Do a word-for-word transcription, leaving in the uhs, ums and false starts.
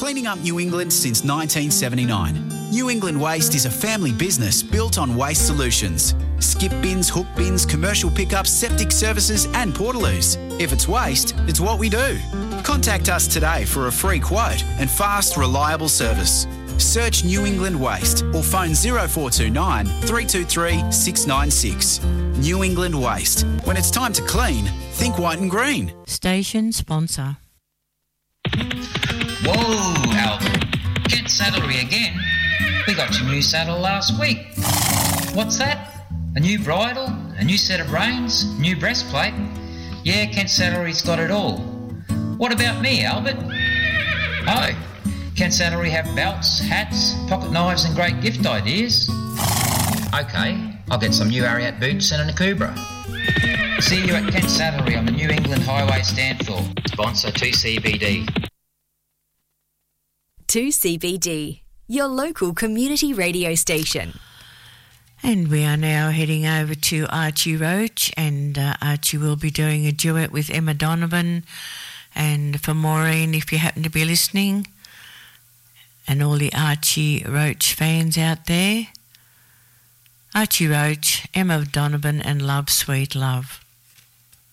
cleaning up New England since nineteen seventy-nine. New England Waste is a family business built on waste solutions. Skip bins, hook bins, commercial pickups, septic services and portaloos. If it's waste, it's what we do. Contact us today for a free quote and fast, reliable service. Search New England Waste or phone zero four two nine, three two three, six nine six. New England Waste. When it's time to clean, think white and green. Station sponsor. Whoa, Albert. Kent Saddlery again. We got your new saddle last week. What's that? A new bridle? A new set of reins? New breastplate? Yeah, Kent Saddlery's got it all. What about me, Albert? Oh, Kent Saddlery have belts, hats, pocket knives and great gift ideas. Okay, I'll get some new Ariat boots and a Nakubra. See you at Kent Saddlery on the New England Highway Stanthorpe. Sponsor two C B D. two C B D, your local community radio station. And we are now heading over to Archie Roach, and uh, Archie will be doing a duet with Emma Donovan. And for Maureen, if you happen to be listening, and all the Archie Roach fans out there, Archie Roach, Emma Donovan and Love Sweet Love.